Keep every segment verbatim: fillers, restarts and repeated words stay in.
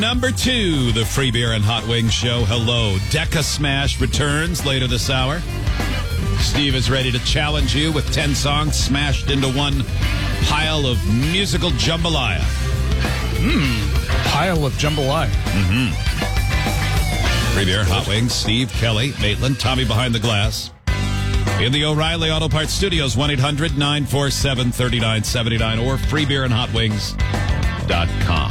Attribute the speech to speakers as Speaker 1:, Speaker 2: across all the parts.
Speaker 1: number two, the Free Beer and Hot Wings Show. Hello. Deca Smash returns later this hour. Steve is ready to challenge you with ten songs smashed into one pile of musical jambalaya.
Speaker 2: Mmm, pile of jambalaya.
Speaker 1: Mm-hmm. Free Beer, Hot Wings, Steve, Kelly, Maitland, Tommy behind the glass. In the O'Reilly Auto Parts Studios, one eight hundred nine four seven three nine seven nine or free beer and hot wings dot com.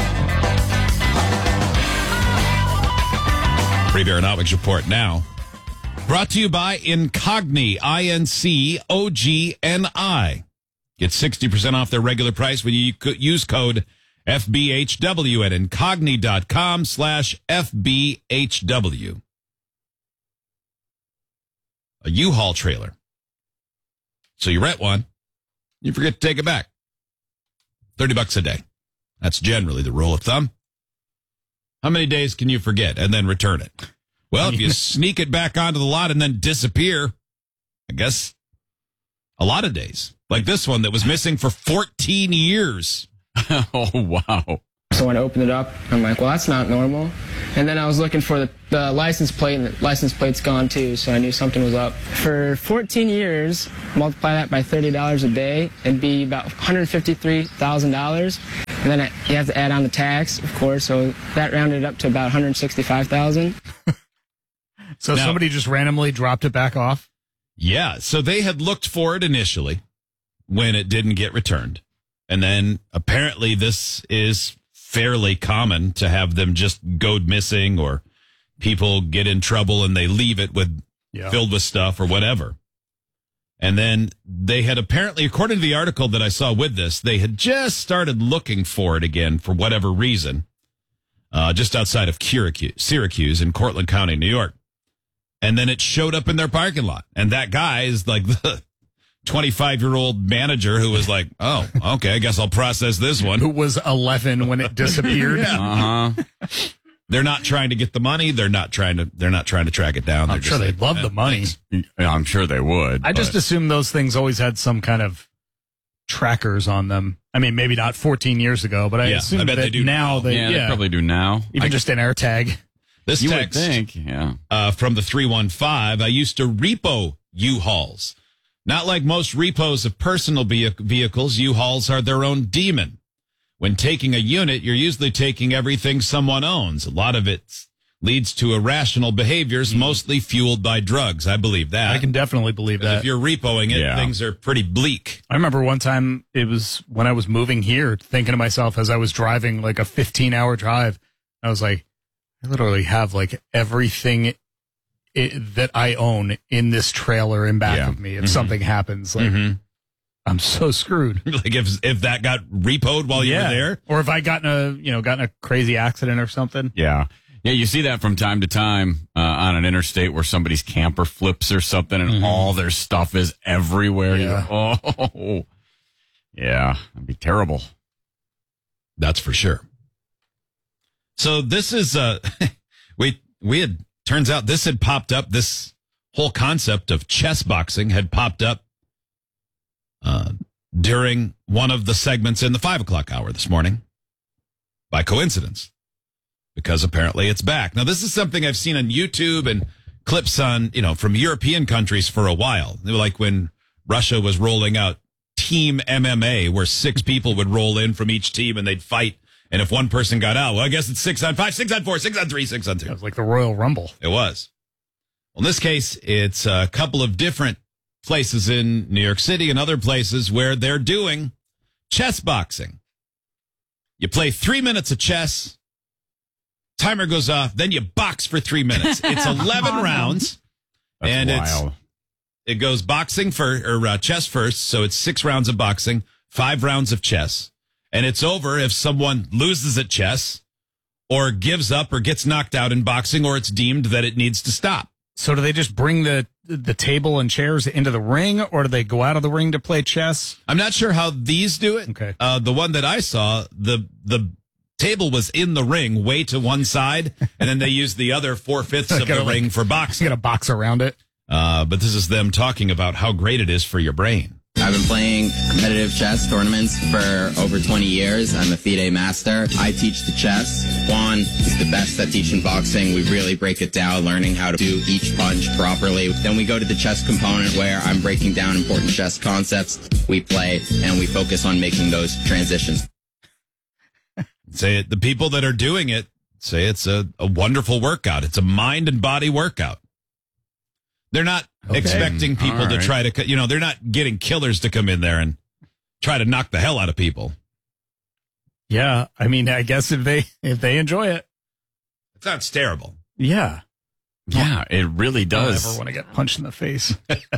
Speaker 1: Free Beer and Hot Wings Report now. Brought to you by Incogni, I N C O G N I. Get sixty percent off their regular price when you use code F B H W at incogni.com slash FBHW. A U-Haul trailer. So you rent one, you forget to take it back. thirty bucks a day. That's generally the rule of thumb. How many days can you forget and then return it? Well, if you sneak it back onto the lot and then disappear, I guess a lot of days. Like this one that was missing for fourteen years.
Speaker 3: Oh, wow.
Speaker 4: So when I opened it up, I'm like, well, that's not normal. And then I was looking for the, the license plate, and the license plate's gone too, so I knew something was up. For fourteen years, multiply that by thirty dollars a day, it'd be about one hundred fifty-three thousand dollars. And then I, you have to add on the tax, of course, so that rounded up to about one hundred sixty-five thousand dollars.
Speaker 2: So now, somebody just randomly dropped it back off?
Speaker 1: Yeah, so they had looked for it initially when it didn't get returned. And then apparently this is fairly common to have them just go missing or people get in trouble and they leave it with yeah. filled with stuff or whatever. And then they had apparently, according to the article that I saw with this, they had just started looking for it again for whatever reason, uh, just outside of Syracuse, Syracuse in Cortland County, New York. And then it showed up in their parking lot. And that guy is like the twenty-five-year-old manager who was like, oh, okay, I guess I'll process this one.
Speaker 2: Who was eleven when it disappeared.
Speaker 1: yeah. Uh-huh. They're not trying to get the money. They're not trying to They're not trying to track it down. They're
Speaker 2: I'm sure they'd like, love eh, the money.
Speaker 3: Yeah, I'm sure they would.
Speaker 2: I just assume those things always had some kind of trackers on them. I mean, maybe not fourteen years ago, but I
Speaker 1: yeah,
Speaker 2: assume
Speaker 1: I bet
Speaker 2: that
Speaker 1: they do
Speaker 2: now.
Speaker 1: now.
Speaker 2: They,
Speaker 3: yeah,
Speaker 2: yeah,
Speaker 3: they probably do now.
Speaker 2: Even
Speaker 3: I
Speaker 2: just an air tag.
Speaker 1: This
Speaker 3: you
Speaker 1: text,
Speaker 3: would think, yeah.
Speaker 1: Uh, from the three one five, I used to repo U-Hauls. Not like most repos of personal vehicles, U-Hauls are their own demon. When taking a unit, you're usually taking everything someone owns. A lot of it leads to irrational behaviors, mostly fueled by drugs. I believe that.
Speaker 2: I can definitely believe that.
Speaker 1: If you're repoing it, yeah. things are pretty bleak.
Speaker 2: I remember one time, it was when I was moving here, thinking to myself as I was driving like a fifteen-hour drive, I was like, I literally have like everything it, that I own in this trailer in back yeah. of me. If mm-hmm. something happens, like mm-hmm. I'm so screwed.
Speaker 1: Like if if that got repoed while you
Speaker 2: yeah.
Speaker 1: were there,
Speaker 2: or if I got in a you know got in a crazy accident or something.
Speaker 3: Yeah, yeah. You see that from time to time uh, on an interstate where somebody's camper flips or something, and mm-hmm. all their stuff is everywhere.
Speaker 2: Yeah.
Speaker 3: Go, oh, yeah, that'd be terrible.
Speaker 1: That's for sure. So this is uh, we we had turns out this had popped up. This whole concept of chess boxing had popped up uh, during one of the segments in the five o'clock hour this morning, by coincidence, because apparently it's back. Now this is something I've seen on YouTube and clips on you know from European countries for a while. Like when Russia was rolling out Team M M A, where six people would roll in from each team and they'd fight. And if one person got out, well, I guess it's six on five, six on four, six on three, six on two.
Speaker 2: It was like the Royal Rumble.
Speaker 1: It was. Well, in this case, it's a couple of different places in New York City and other places where they're doing chess boxing. You play three minutes of chess, timer goes off, then you box for three minutes. It's eleven rounds.
Speaker 3: That's
Speaker 1: and
Speaker 3: wild.
Speaker 1: It's, it goes boxing for or uh, chess first, so it's six rounds of boxing, five rounds of chess. And it's over if someone loses at chess or gives up or gets knocked out in boxing or it's deemed that it needs to stop.
Speaker 2: So do they just bring the the table and chairs into the ring, or do they go out of the ring to play chess?
Speaker 1: I'm not sure how these do it.
Speaker 2: Okay.
Speaker 1: Uh, the one that I saw, the the table was in the ring way to one side, and then they used the other four-fifths of the
Speaker 2: like,
Speaker 1: ring for boxing.
Speaker 2: You got to box around it.
Speaker 1: Uh, but this is them talking about how great it is for your brain.
Speaker 5: I I've been playing competitive chess tournaments for over twenty years. I'm a FIDE master. I teach the chess. Juan is the best at teaching boxing. We really break it down, learning how to do each punch properly. Then we go to the chess component where I'm breaking down important chess concepts. We play and we focus on making those transitions.
Speaker 1: Say it. The people that are doing it say it's a, a wonderful workout. It's a mind and body workout. They're not
Speaker 2: Okay.
Speaker 1: expecting people
Speaker 3: All
Speaker 1: to
Speaker 3: right.
Speaker 1: try to, you know, they're not getting killers to come in there and try to knock the hell out of people.
Speaker 2: Yeah, I mean, I guess if they if they enjoy it,
Speaker 1: It sounds terrible.
Speaker 2: yeah,
Speaker 3: Yeah, it really
Speaker 2: I don't
Speaker 3: does.
Speaker 2: ever want to get punched in the face.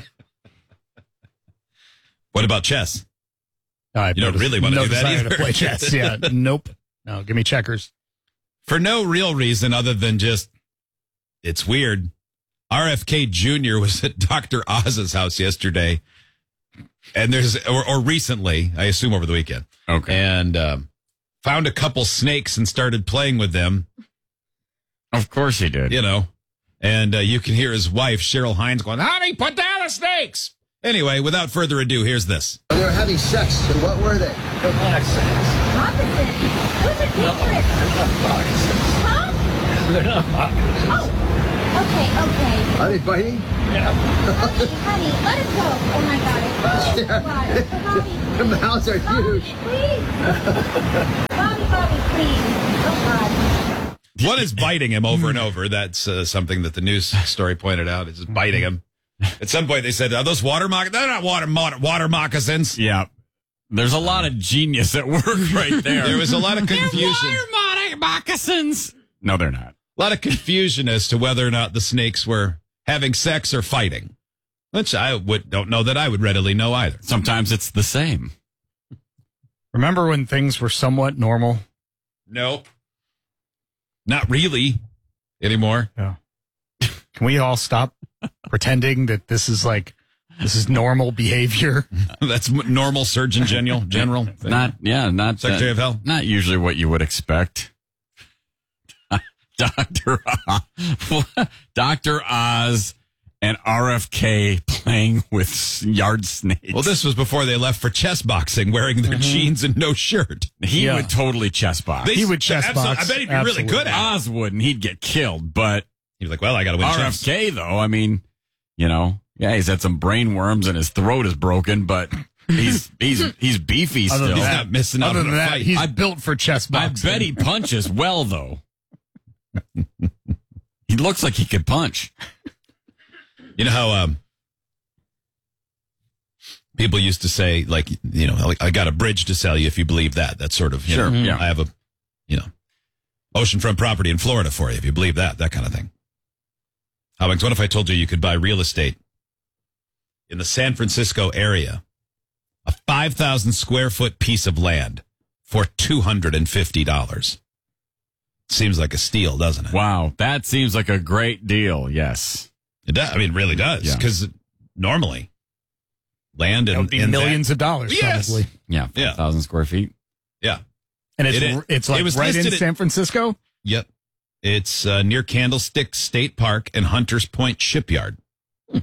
Speaker 1: What about chess?
Speaker 2: I
Speaker 1: You don't
Speaker 2: no-
Speaker 1: really wanna
Speaker 2: no
Speaker 1: do that
Speaker 2: desire
Speaker 1: either.
Speaker 2: To play chess, yeah, nope. No, give me checkers.
Speaker 1: For no real reason other than just, it's weird. R F K Junior was at Doctor Oz's house yesterday, and there's, or, or recently, I assume over the weekend,
Speaker 3: Okay.
Speaker 1: and um, found a couple snakes and started playing with them,
Speaker 3: Of course he did.
Speaker 1: you know, and uh, you can hear his wife, Cheryl Hines, going, honey, put down the snakes. Anyway, without further ado, here's this.
Speaker 6: They were having sex, and what were they?
Speaker 7: Opposite. What's the difference? Huh?
Speaker 6: They're not
Speaker 7: Oh. Okay, okay.
Speaker 6: Are they biting?
Speaker 7: Honey, honey, let it go. Oh my God. Oh
Speaker 6: Yeah.
Speaker 7: God. Bobby,
Speaker 6: The mouths are
Speaker 7: Bobby,
Speaker 6: huge.
Speaker 7: please. Bobby, Bobby, please. Oh God.
Speaker 1: One is biting him over and over. That's uh, something that the news story pointed out. It's just biting him. At some point, they said, are those water moccasins? They're not water, mo- water moccasins.
Speaker 3: Yeah. There's a lot of genius at work right there.
Speaker 1: There was a lot of confusion.
Speaker 3: They're moccasins. No, they're not.
Speaker 1: A lot of confusion as to whether or not the snakes were having sex or fighting, which I would don't know that I would readily know either.
Speaker 3: Sometimes it's the same.
Speaker 2: Remember when things were somewhat normal?
Speaker 1: No, not really anymore.
Speaker 2: Yeah. Can we all stop pretending that this is like this is normal behavior?
Speaker 1: That's m- normal Surgeon General. General, thing.
Speaker 3: Not, yeah, not
Speaker 1: Secretary
Speaker 3: uh,
Speaker 1: of Health.
Speaker 3: Not usually what you would expect. Doctor Oz, Doctor Oz and R F K playing with yard snakes.
Speaker 1: Well, this was before they left for chess boxing, wearing their jeans and no shirt.
Speaker 3: he
Speaker 2: Yeah.
Speaker 3: would totally chess box.
Speaker 1: They-
Speaker 2: He would chess
Speaker 1: absolutely-
Speaker 2: box.
Speaker 1: I bet he'd be really
Speaker 2: Absolutely.
Speaker 1: good at it.
Speaker 3: Oz wouldn't. He'd get killed. But
Speaker 1: He was like, "Well, I got to win
Speaker 3: R
Speaker 1: chess."
Speaker 3: F K, though, I mean, you know, yeah, he's had some brain worms and his throat is broken, but he's he's he's beefy
Speaker 2: Other
Speaker 3: still.
Speaker 2: than
Speaker 1: He's
Speaker 2: that-
Speaker 1: not missing out
Speaker 2: Other
Speaker 1: on
Speaker 2: than
Speaker 1: a
Speaker 2: that,
Speaker 1: fight.
Speaker 2: he's
Speaker 3: I-
Speaker 2: built for chess
Speaker 3: I
Speaker 2: boxing.
Speaker 3: bet he punches well, though. He looks like he could punch.
Speaker 1: You know how um, people used to say, like, you know, like, I got a bridge to sell you if you believe that. That's sort of, you
Speaker 3: Sure,
Speaker 1: know,
Speaker 3: yeah.
Speaker 1: I have a, you know, oceanfront property in Florida for you if you believe that, that kind of thing. How about, what if I told you you could buy real estate in the San Francisco area, a five thousand square foot piece of land for two hundred fifty dollars? Seems like a steal, doesn't it?
Speaker 3: Wow, that seems like a great deal. Yes.
Speaker 1: It does. I mean, it really does.
Speaker 3: Yeah.
Speaker 1: Because normally, land
Speaker 2: That
Speaker 1: and
Speaker 2: would be
Speaker 1: and
Speaker 2: millions
Speaker 1: that-
Speaker 2: of dollars,
Speaker 1: Yes.
Speaker 2: probably.
Speaker 3: Yeah,
Speaker 1: Yeah.
Speaker 3: five thousand square feet.
Speaker 1: yeah.
Speaker 2: And it's
Speaker 1: It-
Speaker 2: it's
Speaker 1: it
Speaker 2: like
Speaker 1: was
Speaker 2: right in
Speaker 1: listed at-
Speaker 2: San Francisco.
Speaker 1: Yep. It's uh, near Candlestick State Park and Hunters Point Shipyard. Hmm.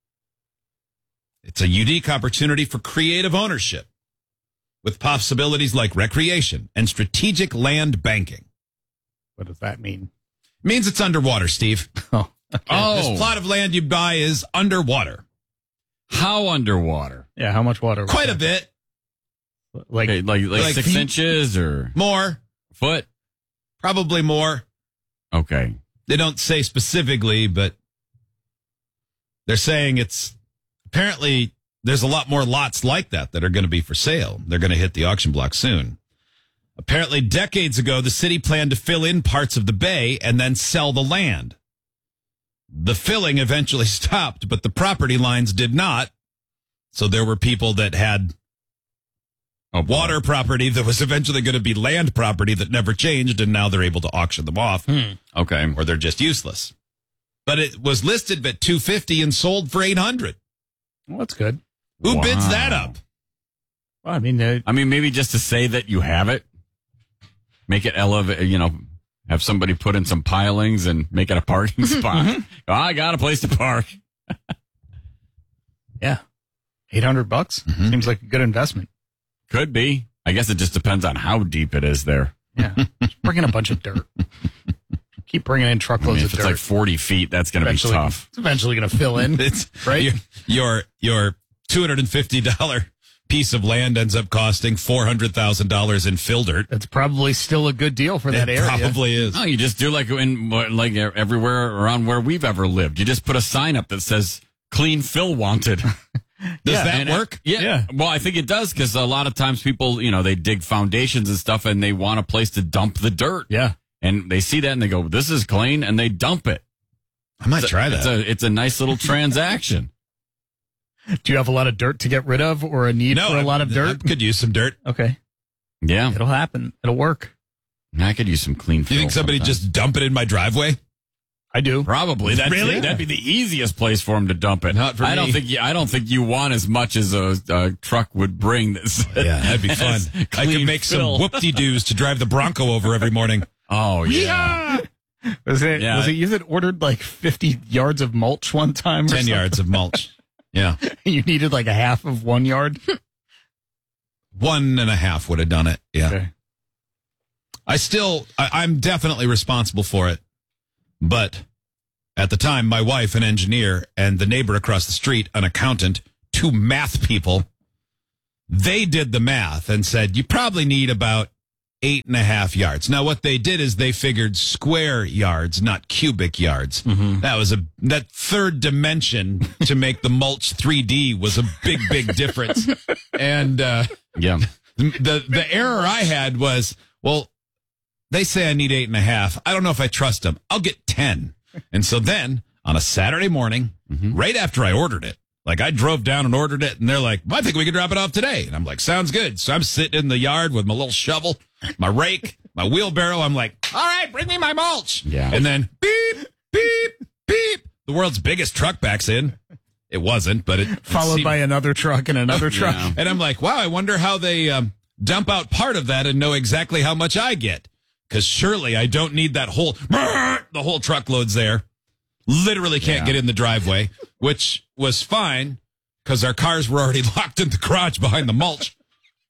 Speaker 1: It's a unique opportunity for creative ownership with possibilities like recreation and strategic land banking.
Speaker 2: What does that mean?
Speaker 1: Means it's underwater, Steve.
Speaker 2: Oh,
Speaker 3: Oh,
Speaker 1: This plot of land you buy is underwater.
Speaker 3: how underwater?
Speaker 2: yeah. How much water? was
Speaker 1: Quite a
Speaker 2: that?
Speaker 1: bit.
Speaker 2: Like,
Speaker 3: Okay, like like,
Speaker 1: like
Speaker 3: six
Speaker 1: feet?
Speaker 3: inches or
Speaker 1: More.
Speaker 3: foot?
Speaker 1: Probably more.
Speaker 3: Okay.
Speaker 1: They don't say specifically, but they're saying it's apparently there's a lot more lots like that that are going to be for sale. They're going to hit the auction block soon. Apparently, decades ago, the city planned to fill in parts of the bay and then sell the land. The filling eventually stopped, but the property lines did not. So there were people that had
Speaker 3: Oh, boy.
Speaker 1: water property that was eventually going to be land property that never changed, and now they're able to auction them off.
Speaker 3: Okay.
Speaker 1: Or they're just useless. But it was listed at two fifty and sold for eight hundred.
Speaker 2: well, that's good.
Speaker 1: Who
Speaker 3: Wow.
Speaker 1: bids that up?
Speaker 2: Well, I mean, uh,
Speaker 3: I mean, maybe just to say that you have it, make it elevate, you know, have somebody put in some pilings and make it a parking spot. Oh, I got a place to park.
Speaker 2: yeah. eight hundred bucks?
Speaker 1: Mm-hmm.
Speaker 2: Seems like a good investment.
Speaker 3: Could be. I guess it just depends on how deep it is there.
Speaker 2: Yeah. Just bring in a bunch of dirt. Keep bringing in
Speaker 3: I mean,
Speaker 2: truckloads
Speaker 3: if
Speaker 2: of
Speaker 3: it's
Speaker 2: dirt.
Speaker 3: like forty feet, that's going to be
Speaker 2: Eventually-
Speaker 3: tough.
Speaker 2: It's eventually going to fill in.
Speaker 1: It's
Speaker 2: Right?
Speaker 1: Your your, your two hundred fifty dollars piece of land ends up costing four hundred thousand dollars in fill dirt.
Speaker 2: That's probably still a good deal for that
Speaker 1: It
Speaker 2: area.
Speaker 1: probably is.
Speaker 3: No, you just do like in like everywhere around where we've ever lived. You just put a sign up that says "Clean Fill Wanted."
Speaker 1: Does
Speaker 2: Yeah,
Speaker 1: that
Speaker 3: And, uh,
Speaker 1: work?
Speaker 3: Yeah.
Speaker 2: Yeah.
Speaker 3: Well, I think it does because a lot of times people, you know, they dig foundations and stuff and they want a place to dump the dirt.
Speaker 2: Yeah.
Speaker 3: And they see that and they go, "This is clean," and they dump it.
Speaker 1: I might
Speaker 3: It's a-
Speaker 1: try that.
Speaker 3: It's a it's a nice little transaction.
Speaker 2: Do you have a lot of dirt to get rid of or a need
Speaker 1: no,
Speaker 2: for a
Speaker 1: I-
Speaker 2: lot of
Speaker 1: I
Speaker 2: dirt?
Speaker 1: could use some dirt.
Speaker 2: Okay.
Speaker 3: Yeah,
Speaker 2: It'll happen. It'll work.
Speaker 3: I could use some clean.
Speaker 1: You think
Speaker 3: fill
Speaker 1: somebody
Speaker 3: sometimes.
Speaker 1: just dump it in my driveway?
Speaker 2: I do.
Speaker 3: Probably. That's
Speaker 1: Really?
Speaker 3: That'd be the easiest place for him to dump it.
Speaker 1: Not for
Speaker 3: I don't
Speaker 1: me.
Speaker 3: think. You, I don't think you want as much as a, a truck would bring. This.
Speaker 1: Yeah, that'd be fun.
Speaker 3: Has
Speaker 1: I could
Speaker 3: clean
Speaker 1: make
Speaker 3: fill.
Speaker 1: some whoop-de-doos to drive the Bronco over every morning.
Speaker 3: Oh yeah.
Speaker 2: Was it,
Speaker 3: Yeah.
Speaker 2: was it you that ordered like fifty yards of mulch one time? or
Speaker 1: Ten
Speaker 2: something?
Speaker 1: yards of mulch. Yeah.
Speaker 2: You needed like a half of one yard?
Speaker 1: One and a half would have done it. Yeah.
Speaker 2: Okay.
Speaker 1: I still, I, I'm definitely responsible for it. But at the time, my wife, an engineer, and the neighbor across the street, an accountant, two math people, they did the math and said, you probably need about eight and a half yards. Now, what they did is they figured square yards, not cubic yards. That was a, that third dimension to make the mulch three D was a big, big difference. And, uh,
Speaker 3: Yeah.
Speaker 1: the the error I had was, well, they say I need eight and a half. I don't know if I trust them. I'll get ten. And so then on a Saturday morning, right after I ordered it, like I drove down and ordered it, and they're like, well, I think we can drop it off today. And I'm like, sounds good. So I'm sitting in the yard with my little shovel, my rake, my wheelbarrow. I'm like, all right, bring me my mulch.
Speaker 3: Yeah.
Speaker 1: And then beep, beep, beep. The world's biggest truck backs in. It wasn't, but it it
Speaker 2: Followed
Speaker 1: seemed-
Speaker 2: by another truck and another truck.
Speaker 3: Yeah.
Speaker 1: and I'm like, wow, I wonder how they um, dump out part of that and know exactly how much I get. Because surely I don't need that whole, the whole truckload's there. Literally can't
Speaker 3: Yeah.
Speaker 1: get in the driveway, which was fine because our cars were already locked in the garage behind the mulch.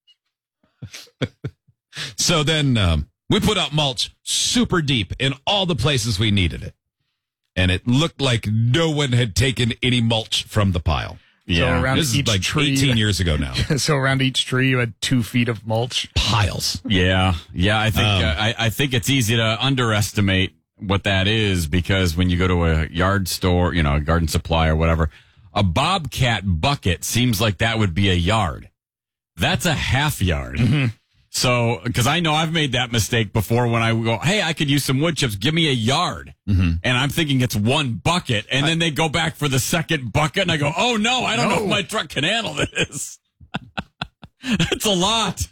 Speaker 1: So then um, we put out mulch super deep in all the places we needed it. And it looked like no one had taken any mulch from the pile.
Speaker 3: Yeah.
Speaker 2: So around
Speaker 1: This is
Speaker 2: each
Speaker 1: like
Speaker 2: tree,
Speaker 1: eighteen years ago now.
Speaker 2: so around each tree, you had two feet of mulch.
Speaker 1: Piles.
Speaker 3: Yeah, yeah. I think
Speaker 1: Um,
Speaker 3: uh, I, I think it's easy to underestimate what that is because when you go to a yard store, you know, a garden supply or whatever, a Bobcat bucket seems like that would be a yard. That's a half yard.
Speaker 1: Mm-hmm.
Speaker 3: So, because I know I've made that mistake before when I go, hey, I could use some wood chips. Give me a yard.
Speaker 1: Mm-hmm.
Speaker 3: And I'm thinking it's one bucket. And then they go back for the second bucket. And I go, oh, no, I don't know if my truck can handle this. That's a lot.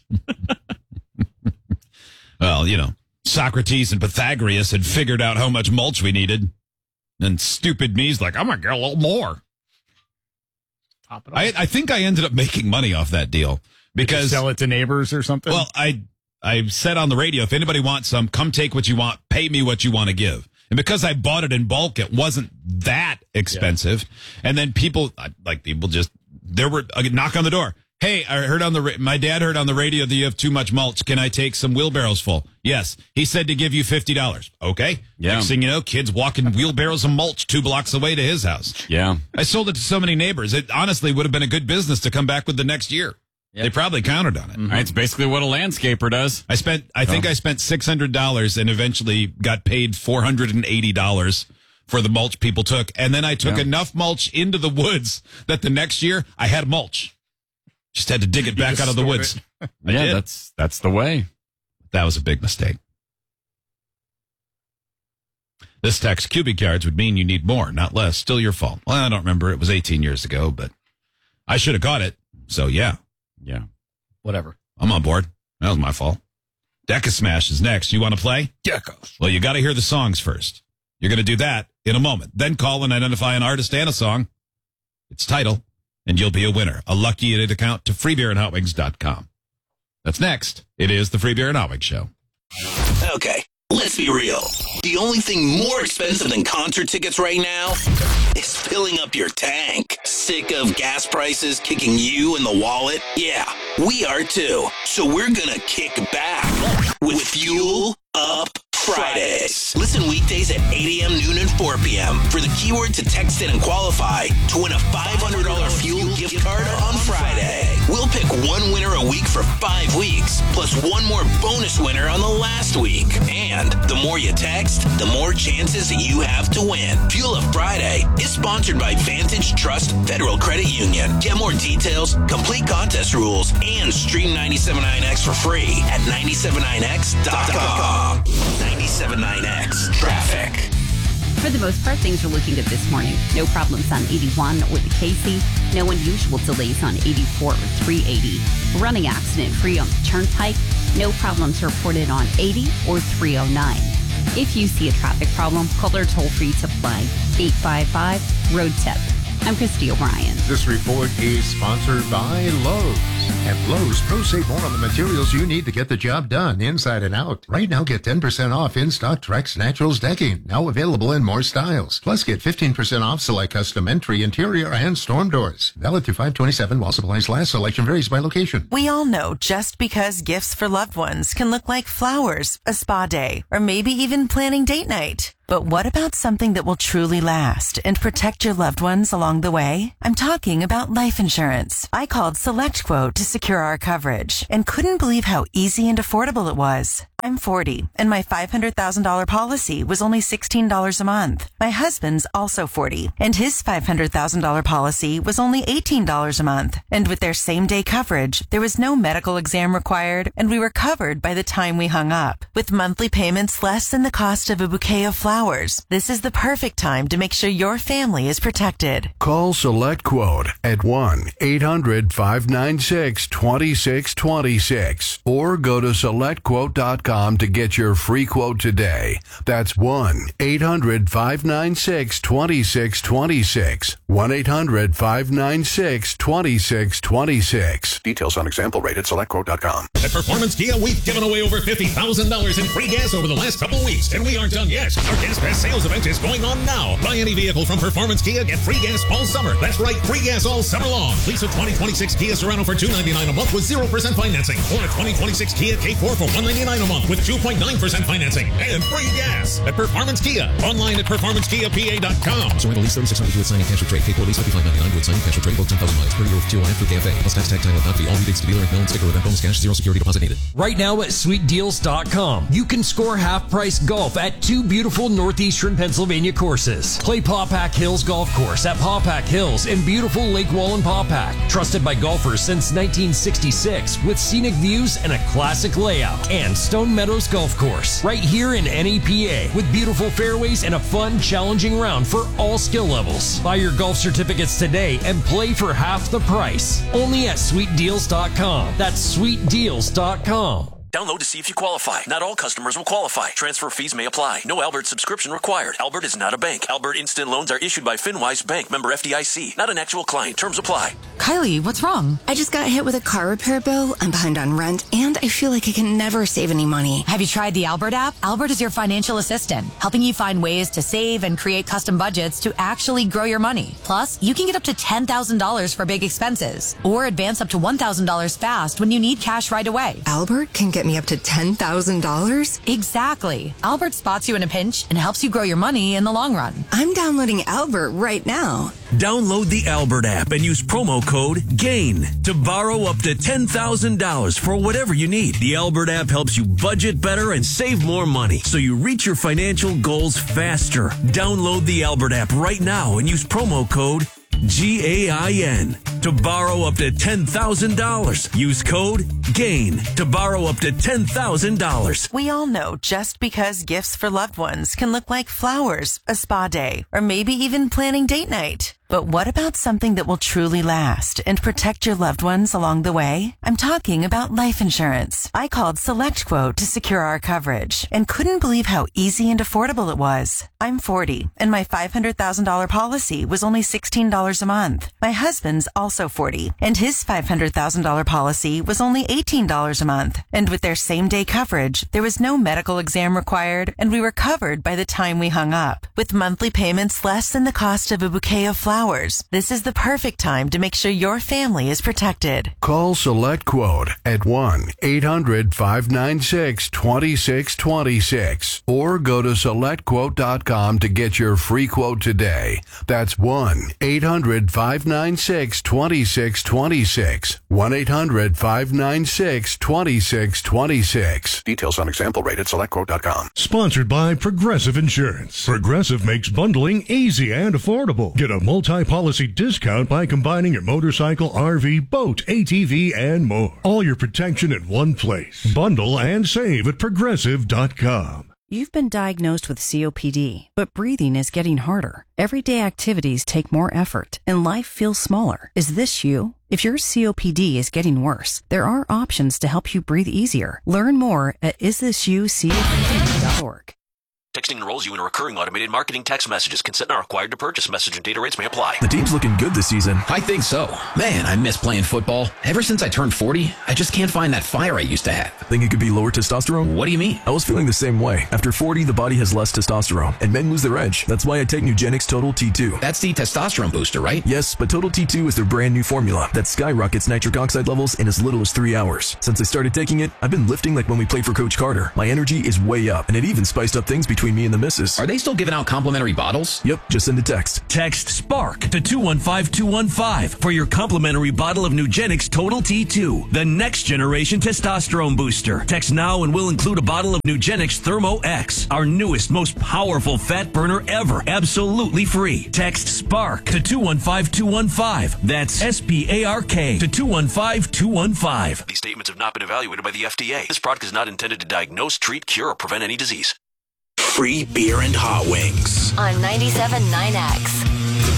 Speaker 1: Well, you know, Socrates and Pythagoras had figured out how much mulch we needed. And stupid me's like, I'm going to get a little more.
Speaker 2: Top it off.
Speaker 1: I, I think I ended up making money off that deal because,
Speaker 2: Sell it to neighbors or something?
Speaker 1: well, I, I said on the radio, if anybody wants some, come take what you want, pay me what you want to give. And because I bought it in bulk, it wasn't that expensive. And then people, like people just, there were a knock on the door. Hey, I heard on the, ra- my dad heard on the radio that you have too much mulch. Can I take some wheelbarrows full? Yes. He said to give you fifty dollars. Okay.
Speaker 3: Yeah.
Speaker 1: Next thing you know, kids walking wheelbarrows of mulch two blocks away to his house.
Speaker 3: Yeah.
Speaker 1: I sold it to so many neighbors. It honestly would have been a good business to come back with the next year. They probably counted on it.
Speaker 3: All right, it's basically what a landscaper does.
Speaker 1: I spent, I think I spent six hundred dollars and eventually got paid four hundred eighty dollars for the mulch people took. And then I took
Speaker 3: Yeah.
Speaker 1: enough mulch into the woods that the next year I had mulch. Just had to dig it back
Speaker 2: just
Speaker 1: out of the
Speaker 2: stored
Speaker 1: woods. I
Speaker 3: yeah,
Speaker 1: did.
Speaker 3: that's that's the way.
Speaker 1: That was a big mistake. This text, cubic yards would mean you need more, not less. Still your fault. Well, I don't remember. It was eighteen years ago, but I should have caught it. So yeah,
Speaker 3: Yeah.
Speaker 2: Whatever.
Speaker 1: I'm on board. That was my fault. Decca Smash is next. You want to play?
Speaker 2: Geckos.
Speaker 1: Well, you got to hear the songs first. You're going to do that in a moment. Then call and identify an artist and a song, its title, and you'll be a winner. A Lucky Idiot account to free beer and hot wings dot com. That's next. It is the Free Beer and Hot Wings Show.
Speaker 8: Okay, Let's be real. The only thing more expensive than concert tickets right now is filling up your tank. Sick of gas prices kicking you in the wallet? Yeah, we are too. So we're gonna kick back with Fuel Up Fridays. Listen weekdays at eight a.m., noon, and four p.m. for the keyword to text in and qualify to win a five hundred dollars fuel gift card on Friday. We'll pick one winner a week for five weeks, plus one more bonus winner on the last week. And the more you text, the more chances you have to win. Fuel Up Friday is sponsored by Vantage Trust Federal Credit Union. Get more details, complete contest rules, and stream ninety-seven point nine X for free at nine seven nine x dot com. ninety-seven point nine X Traffic.
Speaker 9: For the most part, things are looking good this morning. No problems on eighty-one or the Casey. No unusual delays on eighty-four or three eighty. Running accident-free on the Turnpike. No problems reported on eighty or three oh nine. If you see a traffic problem, call our toll-free tip line, eight five five, road tip. I'm Christy O'Brien.
Speaker 10: This report is sponsored by Lowe's. At Lowe's, pros save more on the materials you need to get the job done, inside and out. Right now, get ten percent off in-stock Trex Naturals decking, now available in more styles. Plus, get fifteen percent off select custom entry, interior, and storm doors. Valid through five twenty-seven while supplies last. Selection varies by location.
Speaker 11: We all know just because gifts for loved ones can look like flowers, a spa day, or maybe even planning date night. But what about something that will truly last and protect your loved ones along the way? I'm talking about life insurance. I called SelectQuote to secure our coverage and couldn't believe how easy and affordable it was. I'm forty, and my five hundred thousand dollars policy was only sixteen dollars a month. My husband's also forty, and his five hundred thousand dollars policy was only eighteen dollars a month. And with their same-day coverage, there was no medical exam required, and we were covered by the time we hung up. With monthly payments less than the cost of a bouquet of flowers, this is the perfect time to make sure your family is protected.
Speaker 12: Call SelectQuote at one eight hundred five nine six two six two six or go to select quote dot com to get your free quote today. That's one eight hundred five nine six two six two six. one eight hundred five nine six two six two six.
Speaker 10: Details on example rate at select quote dot com.
Speaker 13: At Performance Kia, we've given away over fifty thousand dollars in free gas over the last couple of weeks, and we aren't done yet. Our Gas Pass sales event is going on now. Buy any vehicle from Performance Kia, get free gas all summer. That's right, free gas all summer long. Lease a twenty twenty-six Kia Sorento for two hundred ninety-nine dollars a month with zero percent financing, or a twenty twenty-six Kia K four for one hundred ninety-nine dollars a month with two point nine percent financing and free gas at Performance Kia. Online at performance kia p a dot com.
Speaker 14: Sorento lease thirty-six hundred with signing cash or trade. K four lease fifty-five ninety-nine with signing cash or trade. Both ten thousand miles per year with two on through K F A. Plus tax, tag, title, not fee. All rebates to dealer and mail-in sticker with bonus cash. Zero security deposit needed.
Speaker 15: Right now at sweet deals dot com, you can score half-price golf at two beautiful northeastern Pennsylvania courses. Play Pawpack Hills Golf Course at Pawpack Hills in beautiful Lake Wallen Pawpack. Trusted by golfers since nineteen sixty-six with scenic views and a classic layout. And Stone Meadows Golf Course, right here in N E P A, with beautiful fairways and a fun, challenging round for all skill levels. Buy your golf certificates today and play for half the price. Only at sweet deals dot com. That's sweet deals dot com.
Speaker 16: Download to see if you qualify. Not all customers will qualify. Transfer fees may apply. No Albert subscription required. Albert is not a bank. Albert Instant Loans are issued by FinWise Bank, member F D I C. Not an actual client. Terms apply.
Speaker 17: Kylie, what's wrong? I just got hit with a car repair bill. I'm behind on rent, and I feel like I can never save any money.
Speaker 18: Have you tried the Albert app? Albert is your financial assistant, helping you find ways to save and create custom budgets to actually grow your money. Plus, you can get up to ten thousand dollars for big expenses, or advance up to one thousand dollars fast when you need cash right away.
Speaker 17: Albert can get me up to ten thousand dollars?
Speaker 18: Exactly. Albert spots you in a pinch and helps you grow your money in the long run.
Speaker 17: I'm downloading Albert right now.
Speaker 19: Download the Albert app and use promo code GAIN to borrow up to ten thousand dollars for whatever you need. The Albert app helps you budget better and save more money so you reach your financial goals faster. Download the Albert app right now and use promo code G A I N to borrow up to ten thousand dollars. Use code GAIN to borrow up to ten thousand dollars.
Speaker 11: We all know just because gifts for loved ones can look like flowers, a spa day, or maybe even planning date night. But what about something that will truly last and protect your loved ones along the way? I'm talking about life insurance. I called SelectQuote to secure our coverage and couldn't believe how easy and affordable it was. I'm forty, and my five hundred thousand dollars policy was only sixteen dollars a month. My husband's also also forty, and his five hundred thousand dollars policy was only eighteen dollars a month. And with their same-day coverage, there was no medical exam required, and we were covered by the time we hung up. With monthly payments less than the cost of a bouquet of flowers, this is the perfect time to make sure your family is protected.
Speaker 12: Call SelectQuote at one eight hundred five nine six two six two six or go to select quote dot com to get your free quote today. That's one eight hundred five nine six two six two six. one eight hundred five nine six two six two six. Details on example rate at select quote dot com.
Speaker 20: Sponsored by Progressive Insurance. Progressive makes bundling easy and affordable. Get a multi-policy discount by combining your motorcycle, R V, boat, A T V, and more. All your protection in one place. Bundle and save at progressive dot com.
Speaker 21: You've been diagnosed with C O P D, but breathing is getting harder. Everyday activities take more effort, and life feels smaller. Is this you? If your C O P D is getting worse, there are options to help you breathe easier. Learn more at is this you C O P D dot org.
Speaker 16: Texting enrolls you in a recurring automated marketing text messages. Consent not required to purchase. Message and data rates may apply.
Speaker 22: The team's looking good this season.
Speaker 23: I think so. Man, I miss playing football. Ever since I turned forty, I just can't find that fire I used to have.
Speaker 22: Think it could be lower testosterone?
Speaker 23: What do you mean?
Speaker 22: I was feeling the same way. After forty, the body has less testosterone, and men lose their edge. That's why I take Nugenix Total T two.
Speaker 23: That's the testosterone booster, right?
Speaker 22: Yes, but Total T two is their brand new formula that skyrockets nitric oxide levels in as little as three hours. Since I started taking it, I've been lifting like when we played for Coach Carter. My energy is way up, and it even spiced up things between me and the missus.
Speaker 23: Are they still giving out complimentary bottles?
Speaker 22: Yep, just send a text.
Speaker 19: Text SPARK to two one five two one five for your complimentary bottle of Nugenix Total T two, the next generation testosterone booster. Text now and we'll include a bottle of Nugenix Thermo X, our newest, most powerful fat burner ever, absolutely free. Text SPARK to two one five two one five. That's S P A R K to two one five two one five.
Speaker 16: These statements have not been evaluated by the F D A. This product is not intended to diagnose, treat, cure, or prevent any disease.
Speaker 8: Free beer and hot wings.
Speaker 17: On ninety-seven point nine X.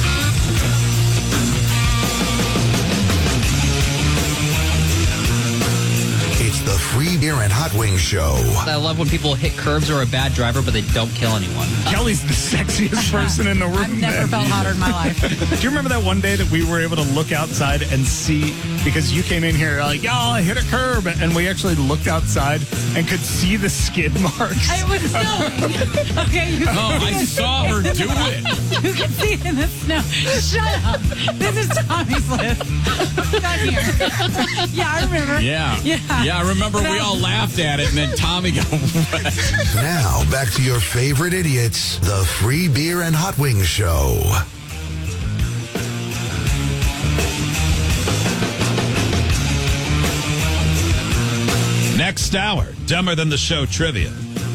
Speaker 24: It's the Free Beer and Hot Wings Show.
Speaker 25: I love when people hit curbs or are a bad driver, but they don't kill anyone.
Speaker 2: Kelly's the sexiest person in the room.
Speaker 26: I've never
Speaker 2: man.
Speaker 26: felt hotter in my life.
Speaker 2: Do you remember that one day that we were able to look outside and see, because you came in here like, yo, I hit a curb, and we actually looked outside and could see the skid marks.
Speaker 26: I was so, okay. You
Speaker 3: Oh, I saw her do it.
Speaker 26: You can see it in the snow. Shut up. This is Tommy's list. Come here. Yeah, I remember.
Speaker 3: Yeah.
Speaker 26: Yeah.
Speaker 3: Yeah, I remember we all laughed at it, and then Tommy got wet.
Speaker 24: Now, back to your favorite idiots, the Free Beer and Hot Wings Show.
Speaker 1: Next hour, Dumber Than the Show trivia.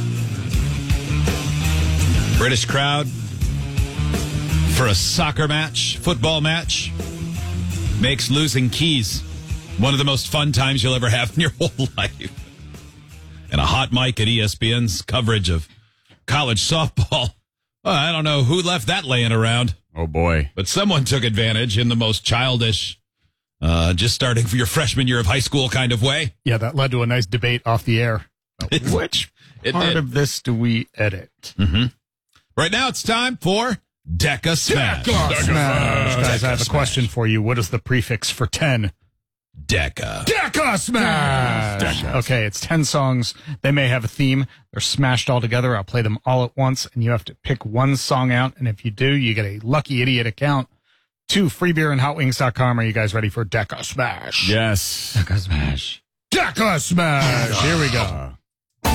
Speaker 1: British crowd for a soccer match, football match, makes losing keys one of the most fun times you'll ever have in your whole life. And a hot mic at E S P N's coverage of college softball. Well, I don't know who left that laying around.
Speaker 3: Oh, boy.
Speaker 1: But someone took advantage in the most childish, uh, just starting for your freshman year of high school kind of way.
Speaker 2: Yeah, that led to a nice debate off the air.
Speaker 1: Which it
Speaker 2: part
Speaker 1: did.
Speaker 2: of this do we edit?
Speaker 1: Mm-hmm. Right now it's time for Deca Smash.
Speaker 2: Deca
Speaker 1: Deca
Speaker 2: Smash. Guys,
Speaker 1: Deca
Speaker 2: I have a
Speaker 1: Smash.
Speaker 2: question for you. What is the prefix for ten?
Speaker 1: Deca.
Speaker 2: Deca Smash.
Speaker 1: Deca.
Speaker 2: Okay, it's ten songs. They may have a theme. They're smashed all together. I'll play them all at once, and you have to pick one song out. And if you do, you get a Lucky Idiot account to free beer and hot wings dot com. Are you guys ready for Deca Smash?
Speaker 3: Yes.
Speaker 2: Deca Smash. Deca Smash. Here we go.